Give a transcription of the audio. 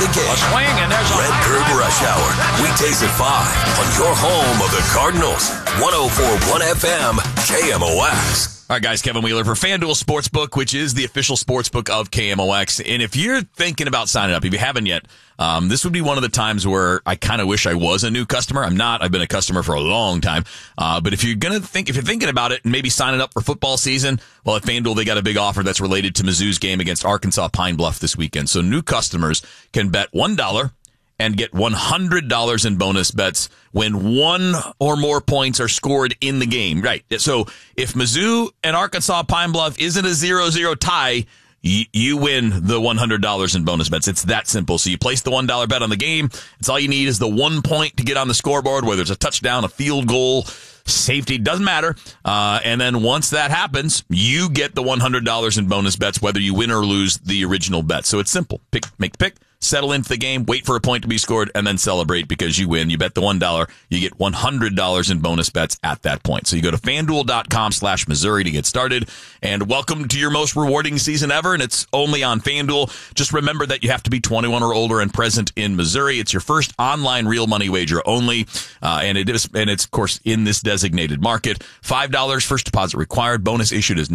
the game. A swing, and there's a Red Curb Rush Hour. Weekdays at 5 on your home of the Cardinals. 104.1 FM, KMOX. All right, guys, Kevin Wheeler for FanDuel Sportsbook, which is the official sportsbook of KMOX. And if you're thinking about signing up, if you haven't yet, this would be one of the times where I kind of wish I was a new customer. I'm not. I've been a customer for a long time. But if you're thinking about it and maybe signing up for football season, well, at FanDuel, they got a big offer that's related to Mizzou's game against Arkansas Pine Bluff this weekend. So new customers can bet $1 and get $100 in bonus bets when one or more points are scored in the game. Right. So if Mizzou and Arkansas Pine Bluff isn't a 0-0 tie, you win the $100 in bonus bets. It's that simple. So you place the $1 bet on the game. It's all you need is the 1 point to get on the scoreboard, whether it's a touchdown, a field goal, safety, doesn't matter. And then once that happens, you get the $100 in bonus bets, whether you win or lose the original bet. So it's simple. Make the pick, settle into the game, wait for a point to be scored, and then celebrate because you win. You bet the $1, you get $100 in bonus bets at that point. So you go to FanDuel.com/Missouri to get started. And welcome to your most rewarding season ever, and it's only on FanDuel. Just remember that you have to be 21 or older and present in Missouri. It's your first online real money wager only, and it's of course in this designated market. $5 first deposit required. Bonus issued as